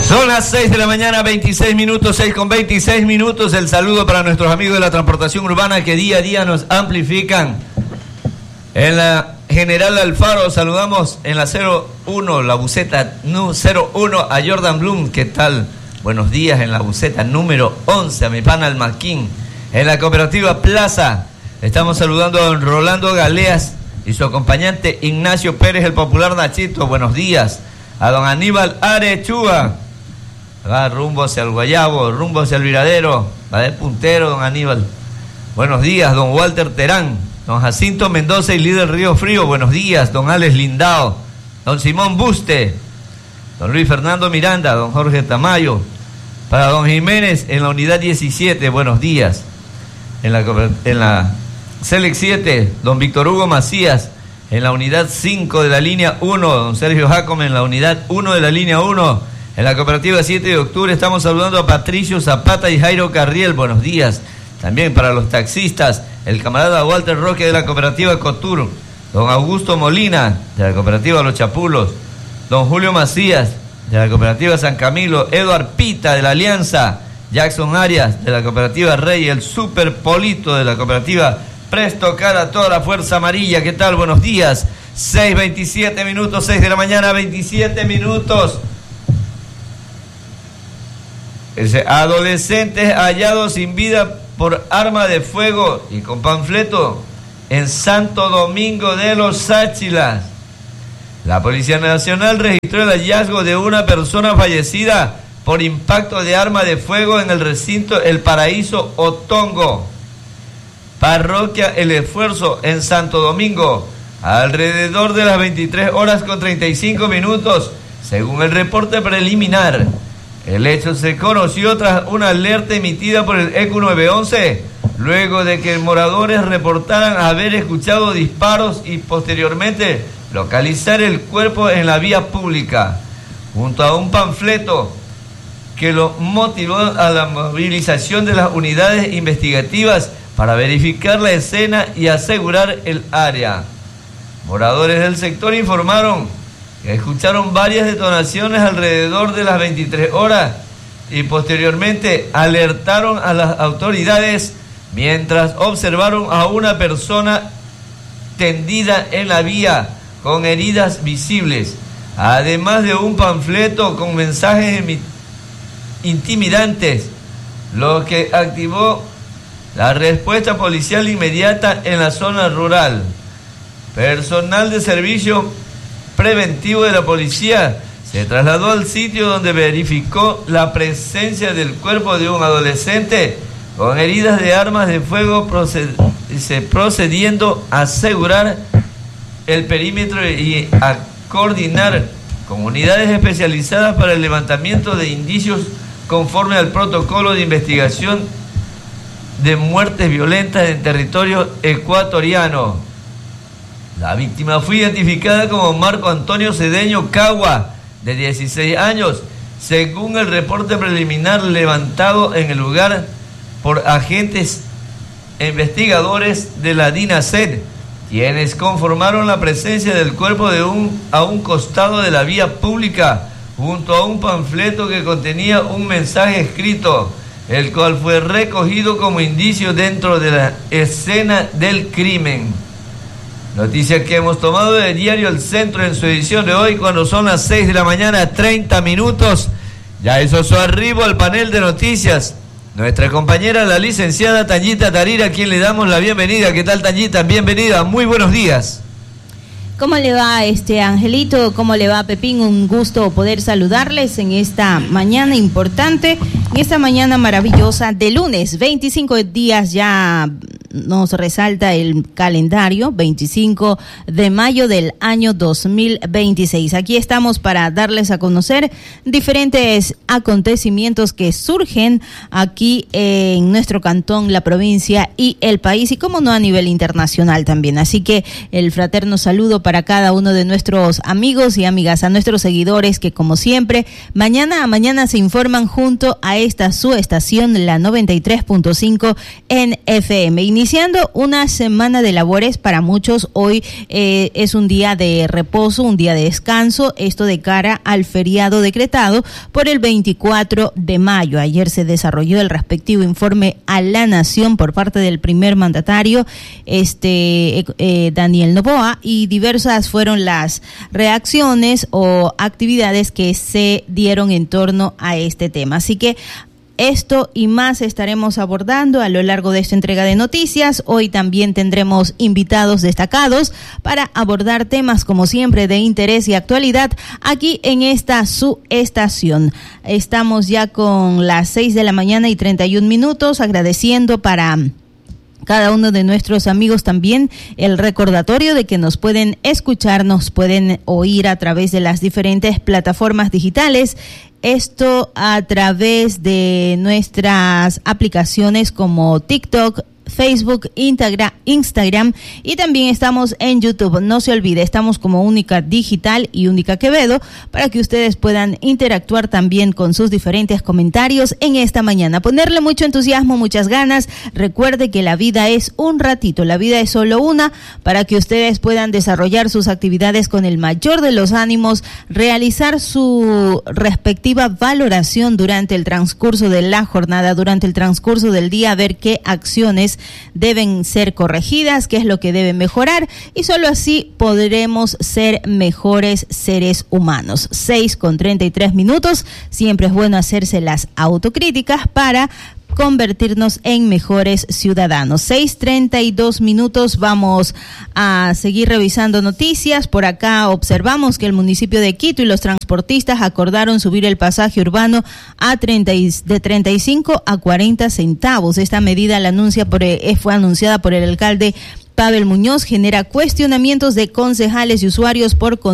Son las 6 de la mañana, 26 minutos, 6 con 26 minutos. El saludo para nuestros amigos de la transportación urbana que día a día nos amplifican. En la General Alfaro saludamos en la 01, la buseta 01 a Jordan Bloom. ¿Qué tal? Buenos días en la buseta número 11 a mi pana Almaquín. En la cooperativa Plaza estamos saludando a don Rolando Galeas y su acompañante Ignacio Pérez, el popular Nachito. Buenos días. A don Aníbal Arechúa. Va rumbo hacia el Guayabo, rumbo hacia el Viradero. Va de puntero, don Aníbal. Buenos días, don Walter Terán. Don Jacinto Mendoza y líder Río Frío. Buenos días, don Alex Lindao. Don Simón Buste. Don Luis Fernando Miranda. Don Jorge Tamayo. Para don Jiménez en la unidad 17. Buenos días. En la Select 7. Don Víctor Hugo Macías. En la unidad 5 de la línea 1. Don Sergio Jacome en la unidad 1 de la línea 1. En la cooperativa 7 de octubre estamos saludando a Patricio Zapata y Jairo Carriel. Buenos días. También para los taxistas, el camarada Walter Roque de la cooperativa Cotur, don Augusto Molina de la cooperativa Los Chapulos, don Julio Macías de la cooperativa San Camilo, Eduard Pita de la Alianza, Jackson Arias de la cooperativa Rey, el Super Polito de la cooperativa Presto Cara, toda la fuerza amarilla. ¿Qué tal? Buenos días. 6:27 minutos, 6 de la mañana, 27 minutos. Adolescentes hallados sin vida por arma de fuego y con panfleto en Santo Domingo de los Sáchilas. La Policía Nacional registró el hallazgo de una persona fallecida por impacto de arma de fuego en el recinto El Paraíso Otongo, Parroquia El Esfuerzo en Santo Domingo, alrededor de las 23 horas con 35 minutos, según el reporte preliminar. El hecho se conoció tras una alerta emitida por el ECU 911, luego de que moradores reportaran haber escuchado disparos y posteriormente localizar el cuerpo en la vía pública, junto a un panfleto que lo motivó a la movilización de las unidades investigativas para verificar la escena y asegurar el área. Moradores del sector informaron que escucharon varias detonaciones alrededor de las 23 horas y posteriormente alertaron a las autoridades mientras observaron a una persona tendida en la vía con heridas visibles, además de un panfleto con mensajes intimidantes, lo que activó la respuesta policial inmediata en la zona rural. Personal de servicio preventivo de la policía se trasladó al sitio donde verificó la presencia del cuerpo de un adolescente con heridas de armas de fuego, procediendo a asegurar el perímetro y a coordinar con unidades especializadas para el levantamiento de indicios conforme al protocolo de investigación de muertes violentas en territorio ecuatoriano. La víctima fue identificada como Marco Antonio Cedeño Cagua, de 16 años, según el reporte preliminar levantado en el lugar por agentes investigadores de la DINASED, quienes conformaron la presencia del cuerpo a un costado de la vía pública, junto a un panfleto que contenía un mensaje escrito, el cual fue recogido como indicio dentro de la escena del crimen. Noticia que hemos tomado del diario El Centro en su edición de hoy, cuando son las 6 de la mañana, 30 minutos. Ya hizo su arribo al panel de noticias nuestra compañera, la licenciada Tanyita Tarira, a quien le damos la bienvenida. ¿Qué tal, Tanyita? Bienvenida, muy buenos días. ¿Cómo le va, Angelito? ¿Cómo le va, Pepín? Un gusto poder saludarles en esta mañana importante, en esta mañana maravillosa de lunes, 25 días ya nos resalta el calendario, 25 de mayo del año 2026. Aquí estamos para darles a conocer diferentes acontecimientos que surgen aquí en nuestro cantón, la provincia y el país, y como no a nivel internacional también. Así que el fraterno saludo para cada uno de nuestros amigos y amigas, a nuestros seguidores que como siempre mañana a mañana se informan junto a esta su estación, la 93.5 en FM. Iniciando una semana de labores para muchos, hoy es un día de reposo, un día de descanso, esto de cara al feriado decretado por el 24 de mayo. Ayer se desarrolló el respectivo informe a la Nación por parte del primer mandatario, Daniel Noboa, y diversas fueron las reacciones o actividades que se dieron en torno a este tema. Así que esto y más estaremos abordando a lo largo de esta entrega de noticias. Hoy también tendremos invitados destacados para abordar temas, como siempre, de interés y actualidad aquí en esta su estación. Estamos ya con las 6:31 a.m, agradeciendo para cada uno de nuestros amigos también el recordatorio de que nos pueden escuchar, nos pueden oír a través de las diferentes plataformas digitales. Esto a través de nuestras aplicaciones como TikTok, Facebook, Instagram, y también estamos en YouTube. No se olvide, estamos como Única Digital y Única Quevedo para que ustedes puedan interactuar también con sus diferentes comentarios en esta mañana. Ponerle mucho entusiasmo, muchas ganas. Recuerde que la vida es un ratito, la vida es solo una, para que ustedes puedan desarrollar sus actividades con el mayor de los ánimos, realizar su respectiva valoración durante el transcurso de la jornada, durante el transcurso del día, ver qué acciones deben ser corregidas, qué es lo que debe mejorar, y solo así podremos ser mejores seres humanos. 6:33. Siempre es bueno hacerse las autocríticas para convertirnos en mejores ciudadanos. 6:32. Vamos a seguir revisando noticias. Por acá observamos que el municipio de Quito y los transportistas acordaron subir el pasaje urbano de 35 a 40 centavos. Esta medida fue anunciada por el alcalde Pavel Muñoz, genera cuestionamientos de concejales y usuarios por